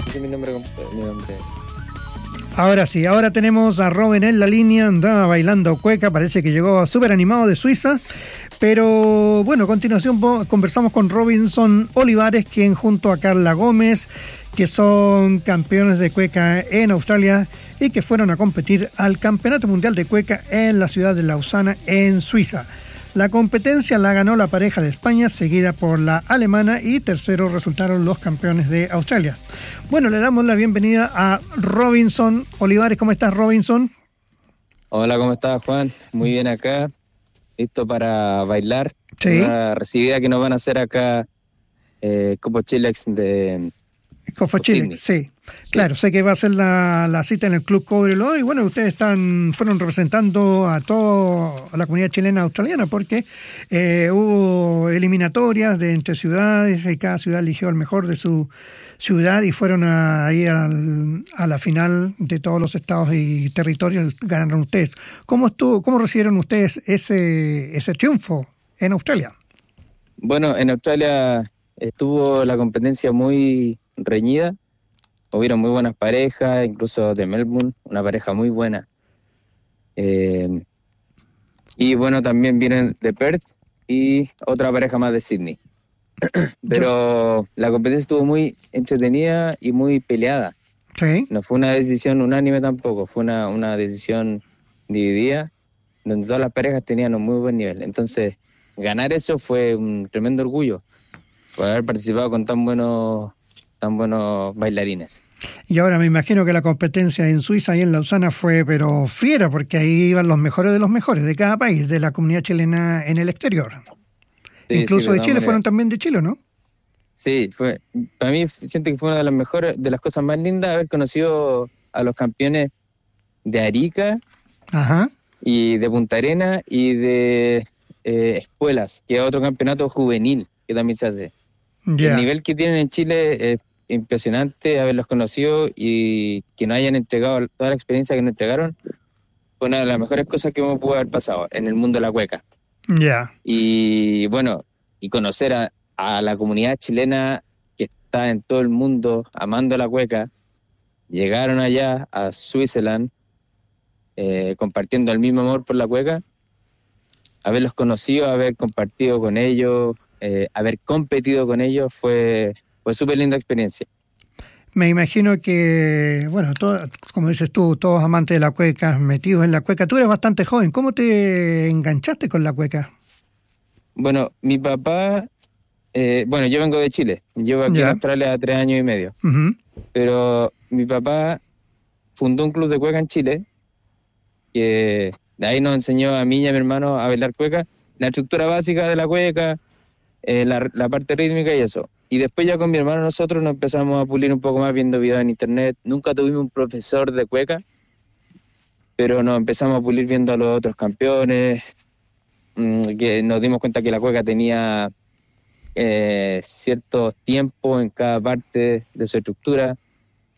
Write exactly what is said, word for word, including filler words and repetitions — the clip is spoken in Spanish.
Ese es mi nombre, mi nombre. Ahora sí, ahora tenemos a Robin en la línea, andaba bailando cueca, parece que llegó súper animado de Suiza. Pero bueno, a continuación conversamos con Robinson Olivares, quien junto a Carla Gómez, que son campeones de cueca en Australia y que fueron a competir al Campeonato Mundial de Cueca en la ciudad de Lausana, en Suiza. La competencia la ganó la pareja de España, seguida por la alemana, y terceros resultaron los campeones de Australia. Bueno, le damos la bienvenida a Robinson Olivares. ¿Cómo estás, Robinson? Hola, ¿cómo estás, Juan? Muy bien acá. Listo para bailar. Sí. Una recibida que nos van a hacer acá eh, Copo Chilex de Copo Chilex, sí. sí. Claro, sé que va a ser la, la cita en el Club Cobreloa y bueno, ustedes están fueron representando a toda la comunidad chilena australiana porque eh, hubo eliminatorias de entre ciudades y cada ciudad eligió al mejor de su ciudad y fueron a, ahí al, a la final de todos los estados y territorios, ganaron ustedes. ¿Cómo estuvo, cómo recibieron ustedes ese, ese triunfo en Australia? Bueno, en Australia estuvo la competencia muy reñida, hubieron muy buenas parejas, incluso de Melbourne, una pareja muy buena. Eh, y bueno, también vienen de Perth y otra pareja más de Sydney. Pero la competencia estuvo muy entretenida y muy peleada. Sí. No fue una decisión unánime tampoco, fue una, una decisión dividida, donde todas las parejas tenían un muy buen nivel. Entonces, ganar eso fue un tremendo orgullo, por haber participado con tan buenos, tan buenos bailarines. Y ahora me imagino que la competencia en Suiza y en Lausana fue pero fiera, porque ahí iban los mejores de los mejores de cada país, de la comunidad chilena en el exterior. Sí, incluso sí, de Chile manera. Fueron también de Chile, ¿no? Sí, fue, para mí siento que fue una de las mejores, de las cosas más lindas haber conocido a los campeones de Arica. Ajá. Y de Punta Arenas y de eh, Espuelas, que es otro campeonato juvenil que también se hace. Yeah. El nivel que tienen en Chile es impresionante haberlos conocido y que nos hayan entregado toda la experiencia que nos entregaron. Fue una de las mejores cosas que me pudo haber pasado en el mundo de la cueca. Ya. Yeah. Y bueno, y conocer a, a la comunidad chilena que está en todo el mundo amando la cueca. Llegaron allá a Switzerland eh, compartiendo el mismo amor por la cueca. Haberlos conocido, haber compartido con ellos, eh, haber competido con ellos fue, fue súper linda experiencia. Me imagino que, bueno, todo, como dices tú, todos amantes de la cueca, metidos en la cueca. Tú eres bastante joven. ¿Cómo te enganchaste con la cueca? Bueno, mi papá, eh, bueno, yo vengo de Chile. Llevo aquí yeah. en Australia tres años y medio. Uh-huh. Pero mi papá fundó un club de cueca en Chile, que de ahí nos enseñó a mí y a mi hermano a bailar cueca, la estructura básica de la cueca, eh, la, la parte rítmica y eso. Y después ya con mi hermano nosotros nos empezamos a pulir un poco más viendo videos en internet. Nunca tuvimos un profesor de cueca, pero nos empezamos a pulir viendo a los otros campeones, mmm, que nos dimos cuenta que la cueca tenía eh, ciertos tiempos en cada parte de su estructura.